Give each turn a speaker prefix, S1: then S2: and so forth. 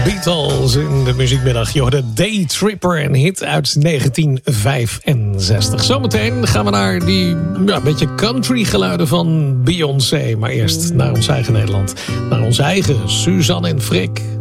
S1: Beatles in de muziekmiddag. Je hoorde Daytripper, een hit uit 1965. Zometeen gaan we naar die beetje country geluiden van Beyoncé. Maar eerst naar ons eigen Nederland. Naar onze eigen Suzanne en Freek.